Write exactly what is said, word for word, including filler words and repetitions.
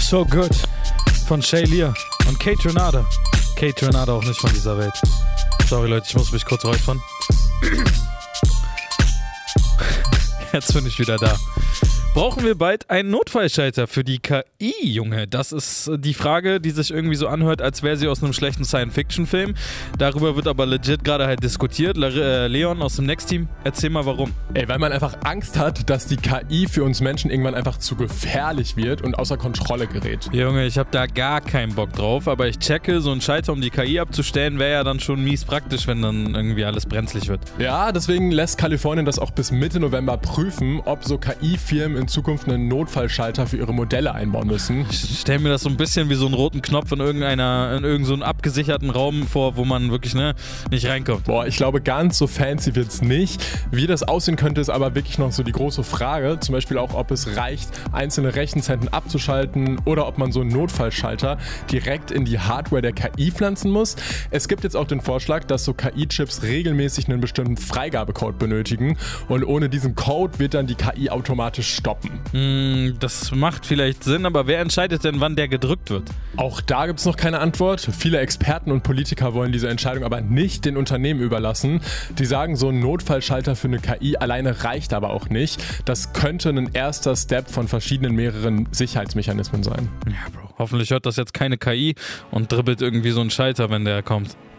So Good von Shay Lear und Kate Renata. Kate Renata auch nicht von dieser Welt. Sorry Leute, ich muss mich kurz räuspern. Jetzt bin ich wieder da. Brauchen wir bald einen Notfallschalter für die K I, Junge? Das ist die Frage, die sich irgendwie so anhört, als wäre sie aus einem schlechten Science-Fiction-Film. Darüber wird aber legit gerade halt diskutiert. Le- Leon aus dem Next-Team, erzähl mal warum. Ey, weil man einfach Angst hat, dass die K I für uns Menschen irgendwann einfach zu gefährlich wird und außer Kontrolle gerät. Junge, ich habe da gar keinen Bock drauf, aber ich checke, so ein Schalter, um die K I abzustellen, wäre ja dann schon mies praktisch, wenn dann irgendwie alles brenzlig wird. Ja, deswegen lässt Kalifornien das auch bis Mitte November prüfen, ob so K I-Firmen in Zukunft einen Notfallschalter für ihre Modelle einbauen müssen. Ich stelle mir das so ein bisschen wie so einen roten Knopf in irgendeiner, in irgendeinem so abgesicherten Raum vor, wo man wirklich ne, nicht reinkommt. Boah, ich glaube, ganz so fancy wird's nicht. Wie das aussehen könnte, ist aber wirklich noch so die große Frage. Zum Beispiel auch, ob es reicht, einzelne Rechenzentren abzuschalten oder ob man so einen Notfallschalter direkt in die Hardware der K I pflanzen muss. Es gibt jetzt auch den Vorschlag, dass so K I-Chips regelmäßig einen bestimmten Freigabecode benötigen und ohne diesen Code wird dann die K I automatisch stoppen. Mm, das macht vielleicht Sinn, aber wer entscheidet denn, wann der gedrückt wird? Auch da gibt es noch keine Antwort. Viele Experten und Politiker wollen diese Entscheidung aber nicht den Unternehmen überlassen. Die sagen, so ein Notfallschalter für eine K I alleine reicht aber auch nicht. Das könnte ein erster Step von verschiedenen mehreren Sicherheitsmechanismen sein. Ja, Bro. Hoffentlich hört das jetzt keine K I und dribbelt irgendwie so einen Schalter, wenn der kommt.